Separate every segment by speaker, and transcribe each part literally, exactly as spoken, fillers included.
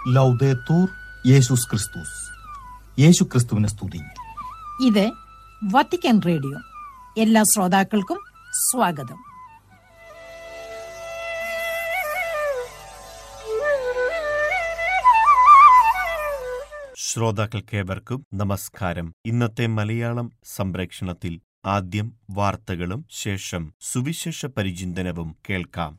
Speaker 1: ലൗദേത്തൂർ യേശുസ് ക്രിസ്തുസ്. യേശു ക്രിസ്തുവിനെ സ്തുതി.
Speaker 2: ഇത് വത്തിക്കാൻ റേഡിയോ. എല്ലാ ശ്രോതാക്കൾക്കും സ്വാഗതം.
Speaker 3: ശ്രോതാക്കൾക്കേവർക്കും നമസ്കാരം. ഇന്നത്തെ മലയാളം സംപ്രേക്ഷണത്തിൽ ആദ്യം വാർത്തകളും ശേഷം സുവിശേഷ പരിചിന്തനവും കേൾക്കാം.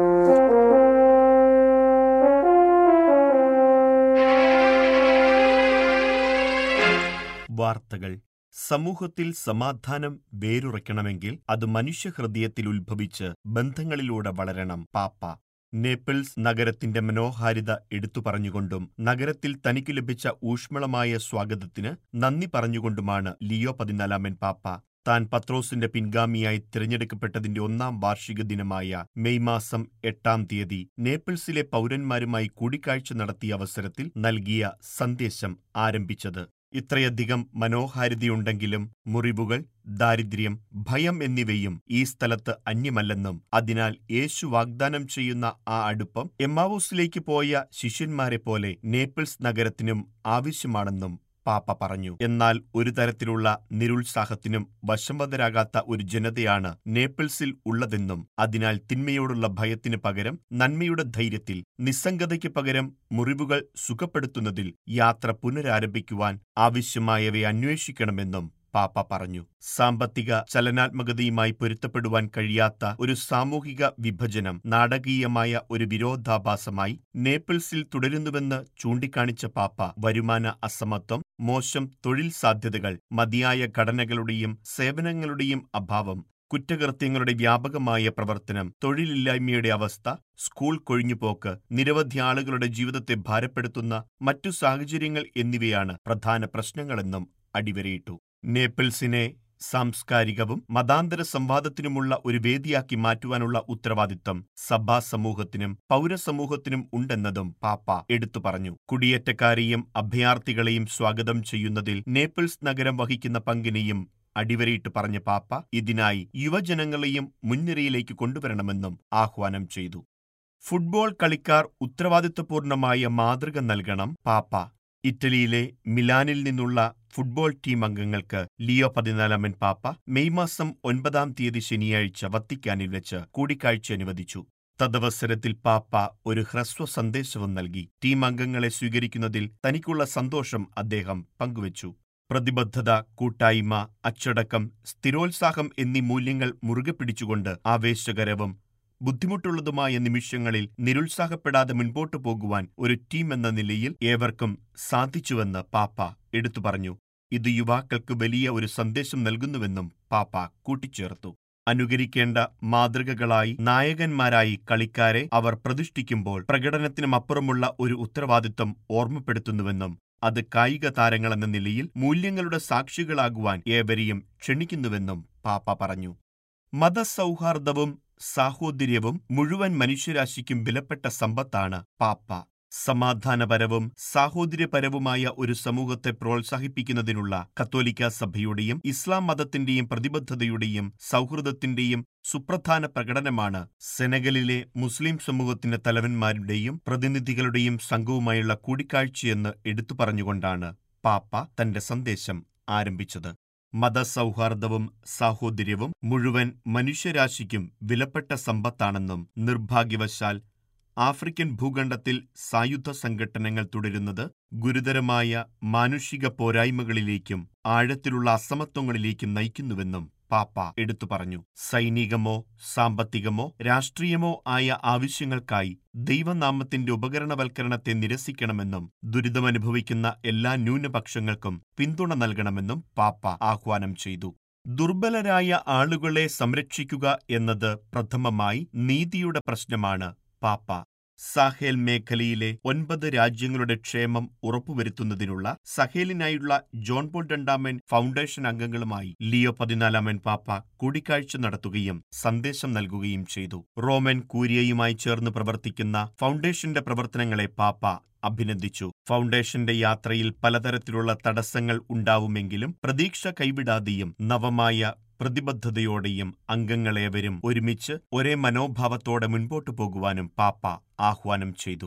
Speaker 3: വാർത്തകൾ. സമൂഹത്തിൽ സമാധാനം വേരുറയ്ക്കണമെങ്കിൽ അത് മനുഷ്യഹൃദയത്തിൽ ഉത്ഭവിച്ച് ബന്ധങ്ങളിലൂടെ വളരണം. പാപ്പ നേപ്പിൾസ് നഗരത്തിന്റെ മനോഹാരിത എടുത്തു പറഞ്ഞുകൊണ്ടും നഗരത്തിൽ തനിക്ക് ലഭിച്ച ഊഷ്മളമായ സ്വാഗതത്തിന് നന്ദി പറഞ്ഞുകൊണ്ടുമാണ് ലിയോ പതിനാലാമൻ പാപ്പ താൻ പത്രോസിന്റെ പിൻഗാമിയായി തിരഞ്ഞെടുക്കപ്പെട്ടതിന്റെ ഒന്നാം വാർഷിക ദിനമായ മെയ് മാസം എട്ടാം തീയതി നേപ്പിൾസിലെ പൗരന്മാരുമായി കൂടിക്കാഴ്ച നടത്തിയ അവസരത്തിൽ നൽകിയ സന്ദേശം ആരംഭിച്ചത്. ഇത്രയധികം മനോഹാരിതയുണ്ടെങ്കിലും മുറിവുകൾ, ദാരിദ്ര്യം, ഭയം എന്നിവയും ഈ സ്ഥലത്ത് അന്യമല്ലെന്നും അതിനാൽ യേശു വാഗ്ദാനം ചെയ്യുന്ന ആ അടുപ്പം എമ്മാവൂസിലേക്ക് പോയ ശിഷ്യന്മാരെ പോലെ നേപ്പിൾസ് നഗരത്തിനും ആവശ്യമാണെന്നും പാപ്പ പറഞ്ഞു. എന്നാൽ ഒരു തരത്തിലുള്ള നിരുത്സാഹത്തിനും വശംവദരാകാത്ത ഒരു ജനതയാണ് നേപ്പിൾസിൽ ഉള്ളതെന്നും അതിനാൽ തിന്മയോടുള്ള ഭയത്തിന് പകരം നന്മയുടെ ധൈര്യത്തിൽ, നിസ്സംഗതയ്ക്ക് പകരം മുറിവുകൾ സുഖപ്പെടുത്തുന്നതിൽ യാത്ര പുനരാരംഭിക്കുവാൻ ആവശ്യമായവയെ അന്വേഷിക്കണമെന്നും പാപ്പ പറഞ്ഞു. സാമ്പത്തിക ചലനാത്മകതയുമായി പൊരുത്തപ്പെടുവാൻ കഴിയാത്ത ഒരു സാമൂഹിക വിഭജനം നാടകീയമായ ഒരു വിരോധാഭാസമായി നേപ്പിൾസിൽ തുടരുന്നുവെന്ന് ചൂണ്ടിക്കാണിച്ച പാപ്പ വരുമാന അസമത്വം, മോശം തൊഴിൽ സാധ്യതകൾ, മതിയായ ഘടനകളുടെയും സേവനങ്ങളുടെയും അഭാവം, കുറ്റകൃത്യങ്ങളുടെ വ്യാപകമായ പ്രവർത്തനം, തൊഴിലില്ലായ്മയുടെ അവസ്ഥ, സ്കൂൾ കൊഴിഞ്ഞുപോക്ക്, നിരവധി ആളുകളുടെ ജീവിതത്തെ ഭാരപ്പെടുത്തുന്ന മറ്റു സാഹചര്യങ്ങൾ എന്നിവയാണ് പ്രധാന പ്രശ്നങ്ങളെന്നും അടിവരയിട്ടു. നേപ്പിൾസിനെ സാംസ്കാരികവും മതാന്തര സംവാദത്തിനുമുള്ള ഒരു വേദിയാക്കി മാറ്റുവാനുള്ള ഉത്തരവാദിത്തം സഭാ സമൂഹത്തിനും പൗരസമൂഹത്തിനും ഉണ്ടെന്നതും പാപ്പ എടുത്തു പറഞ്ഞു. കുടിയേറ്റക്കാരെയും അഭയാർത്ഥികളെയും സ്വാഗതം ചെയ്യുന്നതിൽ നേപ്പിൾസ് നഗരം വഹിക്കുന്ന പങ്കിനെയും അടിവരയിട്ട് പറഞ്ഞ പാപ്പ ഇതിനായി യുവജനങ്ങളെയും മുൻനിരയിലേക്ക് കൊണ്ടുവരണമെന്നും ആഹ്വാനം ചെയ്തു. ഫുട്ബോൾ കളിക്കാർ ഉത്തരവാദിത്വപൂർണമായ മാതൃക നൽകണം. പാപ്പ ഇറ്റലിയിലെ മിലാനിൽ നിന്നുള്ള ഫുട്ബോൾ ടീം അംഗങ്ങൾക്ക് ലിയോ പതിനാലാമൻ പാപ്പ മെയ് മാസം ഒൻപതാം തീയതി ശനിയാഴ്ച വത്തിക്കാനിൽ വെച്ച് കൂടിക്കാഴ്ച അനുവദിച്ചു. തദവസരത്തിൽ പാപ്പ ഒരു ഹ്രസ്വ സന്ദേശവും നൽകി. ടീം അംഗങ്ങളെ സ്വീകരിക്കുന്നതിൽ തനിക്കുള്ള സന്തോഷം അദ്ദേഹം പങ്കുവച്ചു. പ്രതിബദ്ധത, കൂട്ടായ്മ, അച്ചടക്കം, സ്ഥിരോത്സാഹം എന്നീ മൂല്യങ്ങൾ മുറുകെ പിടിച്ചുകൊണ്ട് ആവേശകരവും ബുദ്ധിമുട്ടുള്ളതുമായ നിമിഷങ്ങളിൽ നിരുത്സാഹപ്പെടാതെ മുൻപോട്ടു പോകുവാൻ ഒരു ടീം എന്ന നിലയിൽ ഏവർക്കും സാധിച്ചുവെന്ന് പാപ്പ എടുത്തു പറഞ്ഞു. ഇത് യുവാക്കൾക്ക് വലിയ ഒരു സന്ദേശം നൽകുന്നുവെന്നും പാപ്പ കൂട്ടിച്ചേർത്തു. അനുകരിക്കേണ്ട മാതൃകകളായി, നായകന്മാരായി കളിക്കാരെ അവർ പ്രതിഷ്ഠിക്കുമ്പോൾ പ്രകടനത്തിനുമപ്പുറമുള്ള ഒരു ഉത്തരവാദിത്വം ഓർമ്മപ്പെടുത്തുന്നുവെന്നും അത് കായിക താരങ്ങളെന്ന നിലയിൽ മൂല്യങ്ങളുടെ സാക്ഷികളാകുവാൻ ഏവരെയും ക്ഷണിക്കുന്നുവെന്നും പാപ്പ പറഞ്ഞു. മതസൗഹാർദ്ദവും സാഹോദര്യവും മുഴുവൻ മനുഷ്യരാശിക്കും വിലപ്പെട്ട സമ്പത്താണ്. പാപ്പ സമാധാനപരവും സാഹോദര്യപരവുമായ ഒരു സമൂഹത്തെ പ്രോത്സാഹിപ്പിക്കുന്നതിനുള്ള കത്തോലിക്ക സഭയുടെയും ഇസ്ലാം മതത്തിന്റെയും പ്രതിബദ്ധതയുടെയും സൗഹൃദത്തിന്റെയും സുപ്രധാന പ്രകടനമാണ് സെനഗലിലെ മുസ്ലിം സമൂഹത്തിന്റെ തലവന്മാരുടെയും പ്രതിനിധികളുടെയും സംഘവുമായുള്ള കൂടിക്കാഴ്ചയെന്ന് എടുത്തു പറഞ്ഞുകൊണ്ടാണ് പാപ്പ തന്റെ സന്ദേശം ആരംഭിച്ചത്. മതസൗഹാർദ്ദവും സാഹോദര്യവും മുഴുവൻ മനുഷ്യരാശിക്കും വിലപ്പെട്ട സമ്പത്താണെന്നും നിർഭാഗ്യവശാൽ ആഫ്രിക്കൻ ഭൂഖണ്ഡത്തിൽ സായുധ സംഘട്ടനങ്ങൾ തുടരുന്നത് ഗുരുതരമായ മാനുഷിക പോരായ്മകളിലേക്കും ആഴത്തിലുള്ള അസമത്വങ്ങളിലേക്കും നയിക്കുന്നുവെന്നും പാപ്പ എടുത്തു പറഞ്ഞു. സൈനികമോ സാമ്പത്തികമോ രാഷ്ട്രീയമോ ആയ ആവശ്യങ്ങൾക്കായി ദൈവനാമത്തിന്റെ ഉപകരണവൽക്കരണത്തെ നിരസിക്കണമെന്നും ദുരിതമനുഭവിക്കുന്ന എല്ലാ ന്യൂനപക്ഷങ്ങൾക്കും പിന്തുണ നൽകണമെന്നും പാപ്പ ആഹ്വാനം ചെയ്തു. ദുർബലരായ ആളുകളെ സംരക്ഷിക്കുക എന്നത് പ്രഥമമായി നീതിയുടെ പ്രശ്നമാണ്. പാപ്പ സാഹേൽ മേഖലയിലെ ഒൻപത് രാജ്യങ്ങളുടെ ക്ഷേമം ഉറപ്പുവരുത്തുന്നതിനുള്ള സഹേലിനായുള്ള ജോൺ പോൾ രണ്ടാമൻ ഫൗണ്ടേഷൻ അംഗങ്ങളുമായി ലിയോ പതിനാലാമൻ പാപ്പ കൂടിക്കാഴ്ച നടത്തുകയും സന്ദേശം നൽകുകയും ചെയ്തു. റോമൻ കൂരിയയുമായി ചേർന്ന് പ്രവർത്തിക്കുന്ന ഫൗണ്ടേഷന്റെ പ്രവർത്തനങ്ങളെ പാപ്പ അഭിനന്ദിച്ചു. ഫൗണ്ടേഷന്റെ യാത്രയിൽ പലതരത്തിലുള്ള തടസ്സങ്ങൾ ഉണ്ടാവുമെങ്കിലും പ്രതീക്ഷ കൈവിടാതെയും നവമായ പ്രതിബദ്ധതയോടെയും അംഗങ്ങളേവരും ഒരുമിച്ച് ഒരേ മനോഭാവത്തോടെ മുൻപോട്ടു പോകുവാനും പാപ്പ ആഹ്വാനം ചെയ്തു.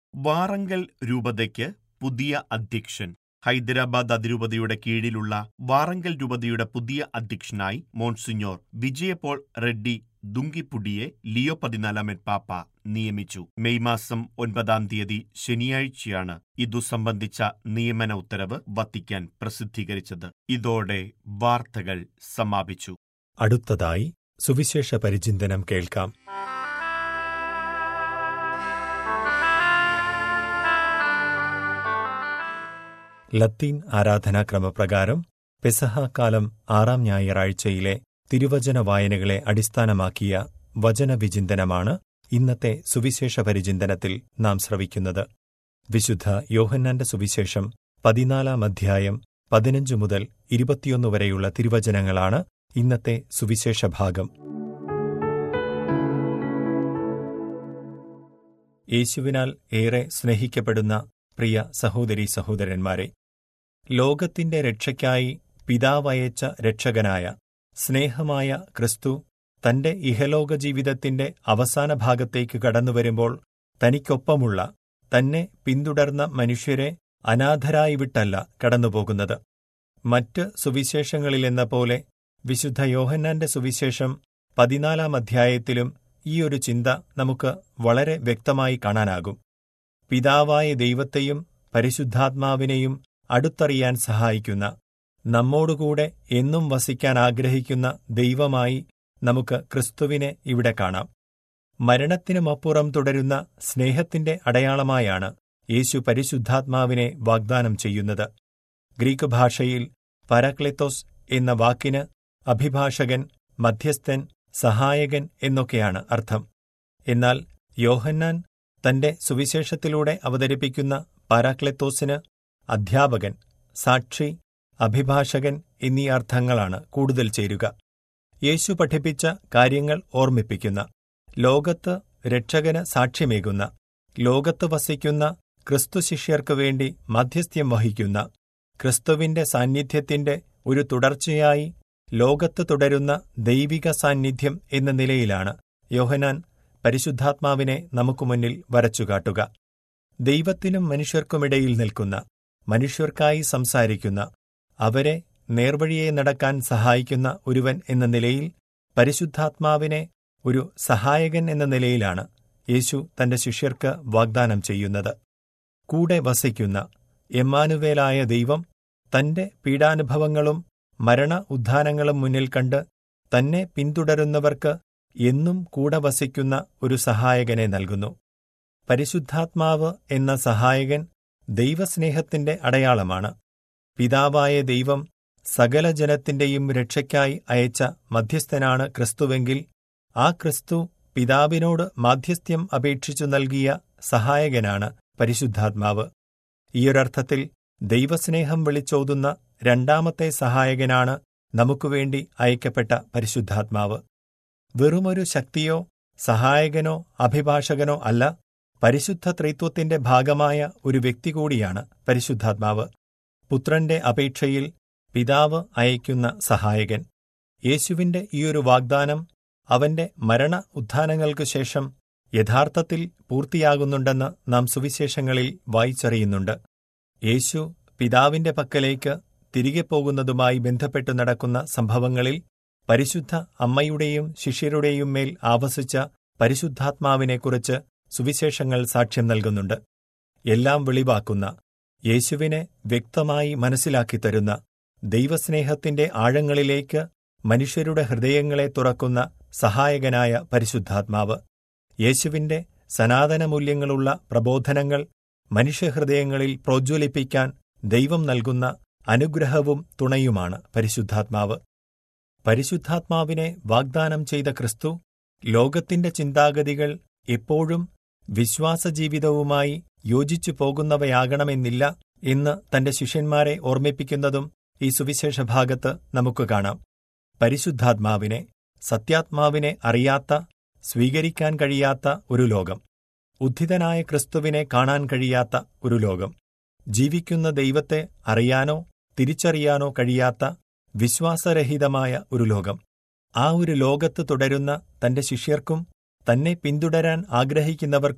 Speaker 3: വാറങ്കൽ രൂപതയ്ക്ക് പുതിയ അധ്യക്ഷൻ. ഹൈദരാബാദ് അതിരൂപതയുടെ കീഴിലുള്ള വാറങ്കൽ രൂപതയുടെ പുതിയ അധ്യക്ഷനായി മോൺസിഞ്ഞോർ വിജയപോൾ റെഡ്ഡി ദുങ്കിപ്പുടിയെ ലിയോ പതിനാലാമൻ പാപ്പ നിയമിച്ചു. മെയ് മാസം ഒൻപതാം തീയതി ശനിയാഴ്ചയാണ് ഇതു സംബന്ധിച്ച നിയമന ഉത്തരവ് വത്തിക്കാൻ പ്രസിദ്ധീകരിച്ചത്. ഇതോടെ വാർത്തകൾ സമാപിച്ചു.
Speaker 4: അടുത്തതായി സുവിശേഷ പരിചിന്തനം കേൾക്കാം. ലത്തീൻ ആരാധനാക്രമപ്രകാരം പെസഹ കാലം ആറാം ഞായറാഴ്ചയിലെ തിരുവചന വായനകളെ അടിസ്ഥാനമാക്കിയ വചനവിചിന്തനമാണ് ഇന്നത്തെ സുവിശേഷ പരിചിന്തനത്തിൽ നാം ശ്രവിക്കുന്നത്. വിശുദ്ധ യോഹന്നാന്റെ സുവിശേഷം പതിനാലാം അധ്യായം പതിനഞ്ച് മുതൽ ഇരുപത്തിയൊന്ന് വരെയുള്ള തിരുവചനങ്ങളാണ് ഇന്നത്തെ സുവിശേഷ ഭാഗം. യേശുവിനാൽ ഏറെ സ്നേഹിക്കപ്പെടുന്ന പ്രിയ സഹോദരീ സഹോദരന്മാരെ, ലോകത്തിന്റെ രക്ഷയ്ക്കായി പിതാവയച്ച രക്ഷകനായ സ്നേഹമായ ക്രിസ്തു തന്റെ ഇഹലോക ജീവിതത്തിന്റെ അവസാന ഭാഗത്തേക്ക് കടന്നുവരുമ്പോൾ തനിക്കൊപ്പമുള്ള തന്നെ പിന്തുടർന്ന മനുഷ്യരെ അനാഥരായി വിട്ടല്ല കടന്നുപോകുന്നത്. മറ്റ് സുവിശേഷങ്ങളിലെന്ന പോലെ വിശുദ്ധ യോഹന്നാന്റെ സുവിശേഷം പതിനാലാം അധ്യായത്തിലും ഈയൊരു ചിന്ത നമുക്ക് വളരെ വ്യക്തമായി കാണാനാകും. പിതാവായ ദൈവത്തെയും പരിശുദ്ധാത്മാവിനെയും അടുത്തറിയാൻ സഹായിക്കുന്ന, നമ്മോടുകൂടെ എന്നും വസിക്കാൻ ആഗ്രഹിക്കുന്ന ദൈവമായി നമുക്ക് ക്രിസ്തുവിനെ ഇവിടെ കാണാം. മരണത്തിനുമപ്പുറം തുടരുന്ന സ്നേഹത്തിന്റെ അടയാളമായാണ് യേശു പരിശുദ്ധാത്മാവിനെ വാഗ്ദാനം ചെയ്യുന്നത്. ഗ്രീക്ക് ഭാഷയിൽ പരാക്ലെത്തോസ് എന്ന വാക്കിന് അഭിഭാഷകൻ, മധ്യസ്ഥൻ, സഹായകൻ എന്നൊക്കെയാണ് അർത്ഥം. എന്നാൽ യോഹന്നാൻ തന്റെ സുവിശേഷത്തിലൂടെ അവതരിപ്പിക്കുന്ന പരാക്ലെത്തോസിന് അധ്യാപകൻ, സാക്ഷി, അഭിഭാഷകൻ എന്നീ അർത്ഥങ്ങളാണ് കൂടുതൽ ചേരുക. യേശു പഠിപ്പിച്ച കാര്യങ്ങൾ ഓർമ്മിപ്പിക്കുന്ന, ലോകത്ത് രക്ഷകന് സാക്ഷ്യമേകുന്ന, ലോകത്ത് വസിക്കുന്ന ക്രിസ്തു ശിഷ്യർക്കു വേണ്ടി മധ്യസ്ഥ്യം വഹിക്കുന്ന, ക്രിസ്തുവിന്റെ സാന്നിധ്യത്തിന്റെ ഒരു തുടർച്ചയായി ലോകത്ത് തുടരുന്ന ദൈവിക സാന്നിധ്യം എന്ന നിലയിലാണ് യോഹന്നാൻ പരിശുദ്ധാത്മാവിനെ നമുക്കു മുന്നിൽ വരച്ചുകാട്ടുക. ദൈവത്തിനും മനുഷ്യർക്കുമിടയിൽ നിൽക്കുന്ന, മനുഷ്യർക്കായി സംസാരിക്കുന്ന, അവരെ നേർവഴിയെ നടക്കാൻ സഹായിക്കുന്ന ഒരുവൻ എന്ന നിലയിൽ, പരിശുദ്ധാത്മാവിനെ ഒരു സഹായകൻ എന്ന നിലയിലാണ് യേശു തന്റെ ശിഷ്യർക്ക് വാഗ്ദാനം ചെയ്യുന്നത്. കൂടെ വസിക്കുന്ന എമ്മാനുവേലായ ദൈവം തന്റെ പീഡാനുഭവങ്ങളും മരണ ഉദ്ധാനങ്ങളും മുന്നിൽ കണ്ട് തന്നെ പിന്തുടരുന്നവർക്ക് എന്നും കൂടെ വസിക്കുന്ന ഒരു സഹായകനെ നൽകുന്നു. പരിശുദ്ധാത്മാവ് എന്ന സഹായകൻ ദൈവസ്നേഹത്തിന്റെ അടയാളമാണ്. പിതാവായ ദൈവം സകല ജനത്തിന്റെയും രക്ഷയ്ക്കായി അയച്ച മധ്യസ്ഥനാണ് ക്രിസ്തുവെങ്കിൽ, ആ ക്രിസ്തു പിതാവിനോട് മാധ്യസ്ഥ്യം അപേക്ഷിച്ചു നൽകിയ സഹായകനാണ് പരിശുദ്ധാത്മാവ്. ഈയൊരർത്ഥത്തിൽ ദൈവസ്നേഹം വിളിച്ചോതുന്ന രണ്ടാമത്തെ സഹായകനാണ് നമുക്കുവേണ്ടി അയക്കപ്പെട്ട പരിശുദ്ധാത്മാവ്. വെറുമൊരു ശക്തിയോ സഹായകനോ അഭിഭാഷകനോ അല്ല, പരിശുദ്ധ ത്രിത്വത്തിന്റെ ഭാഗമായ ഒരു വ്യക്തി കൂടിയാണ് പരിശുദ്ധാത്മാവ്. പുത്രന്റെ അപേക്ഷയിൽ പിതാവ് അയക്കുന്ന സഹായകൻ. യേശുവിന്റെ ഈയൊരു വാഗ്ദാനം അവന്റെ മരണ ഉത്ഥാനങ്ങൾക്കു ശേഷം യഥാർത്ഥത്തിൽ പൂർത്തിയാകുന്നുണ്ടെന്ന് നാം സുവിശേഷങ്ങളിൽ വായിച്ചറിയുന്നുണ്ട്. യേശു പിതാവിന്റെ പക്കലേക്ക് തിരികെ പോകുന്നതുമായി ബന്ധപ്പെട്ടു നടക്കുന്ന സംഭവങ്ങളിൽ പരിശുദ്ധ അമ്മയുടെയും ശിഷ്യരുടെയും മേൽ ആവസിച്ച പരിശുദ്ധാത്മാവിനെക്കുറിച്ച് സുവിശേഷങ്ങൾ സാക്ഷ്യം നൽകുന്നുണ്ട്. എല്ലാം വെളിവാക്കുന്ന, യേശുവിനെ വ്യക്തമായി മനസ്സിലാക്കിത്തരുന്ന, ദൈവസ്നേഹത്തിന്റെ ആഴങ്ങളിലേക്ക് മനുഷ്യരുടെ ഹൃദയങ്ങളെ തുറക്കുന്ന സഹായകനായ പരിശുദ്ധാത്മാവ്. യേശുവിന്റെ സനാതനമൂല്യങ്ങളുള്ള പ്രബോധനങ്ങൾ മനുഷ്യഹൃദയങ്ങളിൽ പ്രോജ്വലിപ്പിക്കാൻ ദൈവം നൽകുന്ന അനുഗ്രഹവും തുണയുമാണ് പരിശുദ്ധാത്മാവ്. പരിശുദ്ധാത്മാവിനെ വാഗ്ദാനം ചെയ്ത ക്രിസ്തു ലോകത്തിന്റെ ചിന്താഗതികൾ എപ്പോഴും വിശ്വാസജീവിതവുമായി യോജിച്ചു പോകുന്നവയാകണമെന്നില്ല എന്ന് തന്റെ ശിഷ്യന്മാരെ ഓർമ്മിപ്പിക്കുന്നതും ഈ സുവിശേഷ ഭാഗത്ത് നമുക്ക് കാണാം. പരിശുദ്ധാത്മാവിനെ, സത്യാത്മാവിനെ അറിയാത്ത, സ്വീകരിക്കാൻ കഴിയാത്ത ഒരു ലോകം, ഉദ്ധിതനായ ക്രിസ്തുവിനെ കാണാൻ കഴിയാത്ത ഒരു ലോകം, ജീവിക്കുന്ന ദൈവത്തെ അറിയാനോ തിരിച്ചറിയാനോ കഴിയാത്ത വിശ്വാസരഹിതമായ ഒരു ലോകം. ആ ഒരു ലോകത്ത് തുടരുന്ന തന്റെ ശിഷ്യർക്കും തന്നെ പിന്തുടരാൻ ആഗ്രഹിക്കുന്നവർക്കും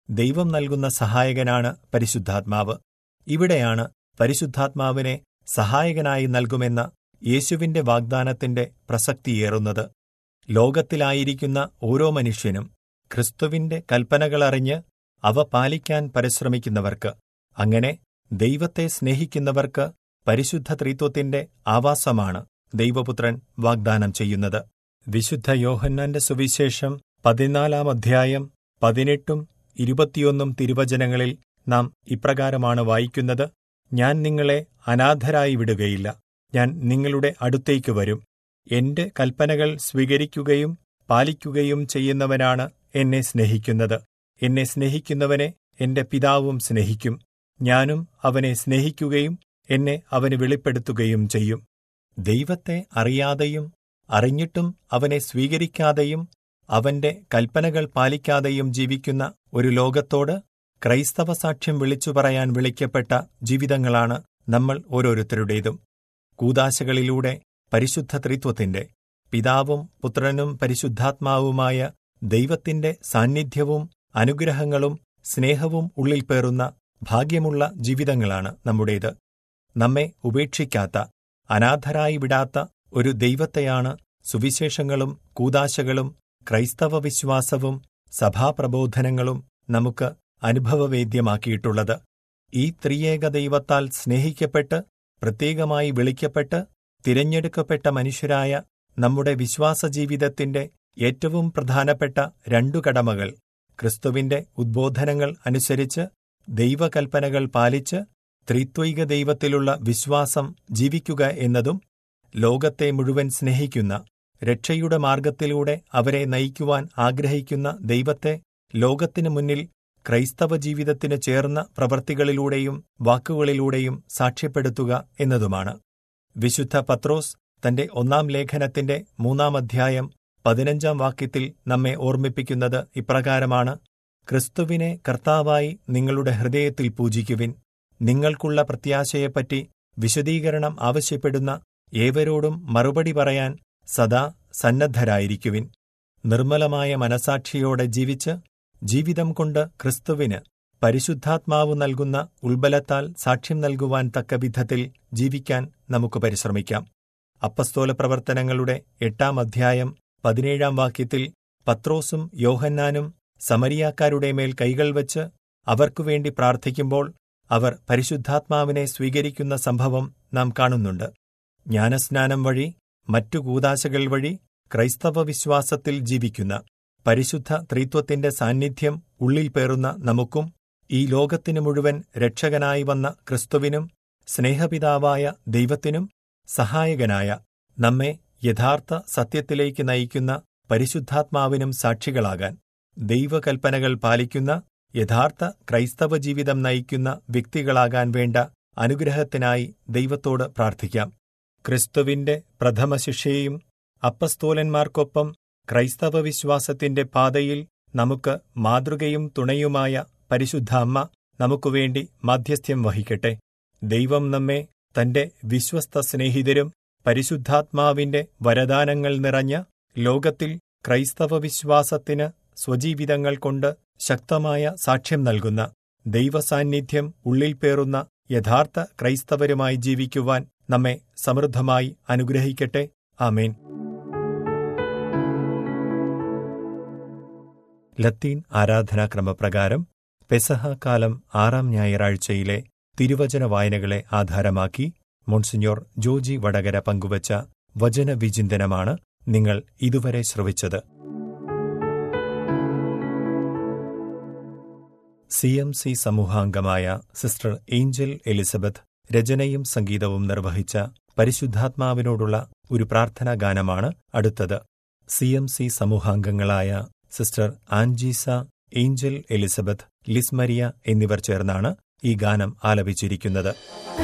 Speaker 4: ദൈവം നൽകുന്ന സഹായകനാണ് പരിശുദ്ധാത്മാവ്. ഇവിടെയാണ് പരിശുദ്ധാത്മാവിനെ സഹായകനായി നൽകുമെന്ന യേശുവിന്റെ വാഗ്ദാനത്തിന്റെ പ്രസക്തിയേറുന്നത്. ലോകത്തിലായിരിക്കുന്ന ഓരോ മനുഷ്യനും ക്രിസ്തുവിന്റെ കൽപ്പനകളറിഞ്ഞ് അവ പാലിക്കാൻ പരിശ്രമിക്കുന്നവർക്ക്, അങ്ങനെ ദൈവത്തെ സ്നേഹിക്കുന്നവർക്ക് പരിശുദ്ധ ത്രിത്വത്തിന്റെ ആവാസമാണ് ദൈവപുത്രൻ വാഗ്ദാനം ചെയ്യുന്നത്. വിശുദ്ധ യോഹന്നാന്റെ സുവിശേഷം പതിനാലാം അധ്യായം പതിനെട്ടും ഇരുപത്തിയൊന്നും തിരുവചനങ്ങളിൽ നാം ഇപ്രകാരമാണ് വായിക്കുന്നത്: ഞാൻ നിങ്ങളെ അനാഥരായി വിടുകയില്ല, ഞാൻ നിങ്ങളുടെ അടുത്തേക്ക് വരും. എന്റെ കൽപ്പനകൾ സ്വീകരിക്കുകയും പാലിക്കുകയും ചെയ്യുന്നവനാണ് എന്നെ സ്നേഹിക്കുന്നത്. എന്നെ സ്നേഹിക്കുന്നവനെ എന്റെ പിതാവും സ്നേഹിക്കും. ഞാനും അവനെ സ്നേഹിക്കുകയും എന്നെ അവന് വെളിപ്പെടുത്തുകയും ചെയ്യും. ദൈവത്തെ അറിയാതെയും അറിഞ്ഞിട്ടും അവനെ സ്വീകരിക്കാതെയും അവന്റെ കൽപ്പനകൾ പാലിക്കാതെയും ജീവിക്കുന്ന ഒരു ലോകത്തോട് ക്രൈസ്തവ സാക്ഷ്യം വിളിച്ചു പറയാൻ വിളിക്കപ്പെട്ട ജീവിതങ്ങളാണ് നമ്മൾ ഓരോരുത്തരുടേതും. കൂദാശകളിലൂടെ പരിശുദ്ധ ത്രിത്വത്തിന്റെ, പിതാവും പുത്രനും പരിശുദ്ധാത്മാവുമായ ദൈവത്തിന്റെ സാന്നിധ്യവും അനുഗ്രഹങ്ങളും സ്നേഹവും ഉള്ളിൽ പേറുന്ന ഭാഗ്യമുള്ള ജീവിതങ്ങളാണ് നമ്മുടേത്. നമ്മെ ഉപേക്ഷിക്കാത്ത, അനാഥരായി വിടാത്ത ഒരു ദൈവത്തെയാണ് സുവിശേഷങ്ങളും കൂദാശകളും ക്രൈസ്തവ വിശ്വാസവും സഭാപ്രബോധനങ്ങളും നമുക്ക് അനുഭവവേദ്യമാക്കിയിട്ടുള്ളത്. ഈ ത്രിയേക ദൈവത്താൽ സ്നേഹിക്കപ്പെട്ട് പ്രത്യേകമായി വിളിക്കപ്പെട്ട് തിരഞ്ഞെടുക്കപ്പെട്ട മനുഷ്യരായ നമ്മുടെ വിശ്വാസജീവിതത്തിന്റെ ഏറ്റവും പ്രധാനപ്പെട്ട രണ്ടു കടമകൾ ക്രിസ്തുവിന്റെ ഉദ്ബോധനങ്ങൾ അനുസരിച്ച് ദൈവകൽപ്പനകൾ പാലിച്ച് ത്രിത്വൈക ദൈവത്തിലുള്ള വിശ്വാസം ജീവിക്കുക എന്നതും, ലോകത്തെ മുഴുവൻ സ്നേഹിക്കുന്ന, രക്ഷയുടെ മാർഗത്തിലൂടെ അവരെ നയിക്കുവാൻ ആഗ്രഹിക്കുന്ന ദൈവത്തെ ലോകത്തിനു മുന്നിൽ ക്രൈസ്തവ ജീവിതത്തിനു ചേർന്ന പ്രവൃത്തികളിലൂടെയും വാക്കുകളിലൂടെയും സാക്ഷ്യപ്പെടുത്തുക എന്നതുമാണ്. വിശുദ്ധ പത്രോസ് തന്റെ ഒന്നാം ലേഖനത്തിന്റെ മൂന്നാം അധ്യായം പതിനഞ്ചാം വാക്യത്തിൽ നമ്മെ ഓർമ്മിപ്പിക്കുന്നത് ഇപ്രകാരമാണ്: ക്രിസ്തുവിനെ കർത്താവായി നിങ്ങളുടെ ഹൃദയത്തിൽ പൂജിക്കുവിൻ. നിങ്ങൾക്കുള്ള പ്രത്യാശയെപ്പറ്റി വിശദീകരണം ആവശ്യപ്പെടുന്ന ഏവരോടും മറുപടി പറയാൻ സദാ സന്നദ്ധരായിരിക്കുവിൻ. നിർമ്മലമായ മനസാക്ഷിയോടെ ജീവിച്ച് ജീവിതം കൊണ്ട് ക്രിസ്തുവിന് പരിശുദ്ധാത്മാവ് നൽകുന്ന ഉൾബലത്താൽ സാക്ഷ്യം നൽകുവാൻ തക്ക വിധത്തിൽ ജീവിക്കാൻ നമുക്ക് പരിശ്രമിക്കാം. അപ്പസ്തോല പ്രവർത്തനങ്ങളുടെ എട്ടാം അധ്യായം പതിനേഴാം വാക്യത്തിൽ പത്രോസും യോഹന്നാനും സമരിയാക്കാരുടെ മേൽ കൈകൾ വച്ച് അവർക്കുവേണ്ടി പ്രാർത്ഥിക്കുമ്പോൾ അവർ പരിശുദ്ധാത്മാവിനെ സ്വീകരിക്കുന്ന സംഭവം നാം കാണുന്നുണ്ട്. ജ്ഞാനസ്നാനം വഴി, മറ്റു കൂദാശകൾ വഴി ക്രൈസ്തവ വിശ്വാസത്തിൽ ജീവിക്കുന്ന പരിശുദ്ധ ത്രിത്വത്തിന്റെ സാന്നിധ്യം ഉള്ളിൽ പേറുന്ന നമുക്കും ഈ ലോകത്തിനു മുഴുവൻ രക്ഷകനായി വന്ന ക്രിസ്തുവിനും സ്നേഹപിതാവായ ദൈവത്തിനും സഹായകനായ, നമ്മെ യഥാർത്ഥ സത്യത്തിലേക്ക് നയിക്കുന്ന പരിശുദ്ധാത്മാവിനും സാക്ഷികളാകാൻ, ദൈവകൽപ്പനകൾ പാലിക്കുന്ന യഥാർത്ഥ ക്രൈസ്തവ ജീവിതം നയിക്കുന്ന വ്യക്തികളാകാൻ വേണ്ട അനുഗ്രഹത്തിനായി ദൈവത്തോട് പ്രാർത്ഥിക്കാം. ക്രിസ്തുവിന്റെ പ്രഥമശിഷ്യയും അപ്പസ്തോലന്മാർക്കൊപ്പം ക്രൈസ്തവ വിശ്വാസത്തിന്റെ പാതയിൽ നമുക്ക് മാതൃകയും തുണയുമായ പരിശുദ്ധ അമ്മ നമുക്കുവേണ്ടി മാധ്യസ്ഥ്യം വഹിക്കട്ടെ. ദൈവം നമ്മെ തന്റെ വിശ്വസ്ത സ്നേഹിതരും പരിശുദ്ധാത്മാവിന്റെ വരദാനങ്ങൾ നിറഞ്ഞ ലോകത്തിൽ ക്രൈസ്തവ വിശ്വാസത്തിന് സ്വജീവിതങ്ങൾ കൊണ്ട് ശക്തമായ സാക്ഷ്യം നൽകുന്ന, ദൈവസാന്നിധ്യം ഉള്ളിൽ പേറുന്ന യഥാർത്ഥ ക്രൈസ്തവരുമായി ജീവിക്കുവാൻ നമ്മെ സമൃദ്ധമായി അനുഗ്രഹിക്കട്ടെ. ആമേൻ. ലത്തീൻ ആരാധനാക്രമപ്രകാരം പെസഹ കാലം ആറാം ഞായറാഴ്ചയിലെ തിരുവചന വായനകളെ ആധാരമാക്കി മോൺസിഞ്ഞോർ ജോജി വടകര പങ്കുവച്ച വചനവിചിന്തനമാണ് നിങ്ങൾ ഇതുവരെ ശ്രവിച്ചത്. C M C സമൂഹാംഗമായ sister Angel Elizabeth രചനയും സംഗീതവും നിർവഹിച്ച പരിശുദ്ധാത്മാവിനോടുള്ള ഒരു പ്രാർത്ഥനാ ഗാനമാണ് അടുത്തത്. C M C സമൂഹാംഗങ്ങളായ sister ആൻജീസ, Angel Elizabeth, Lismaria എന്നിവർ ചേർന്നാണ് ഈ ഗാനം ആലപിച്ചിരിക്കുന്നത്.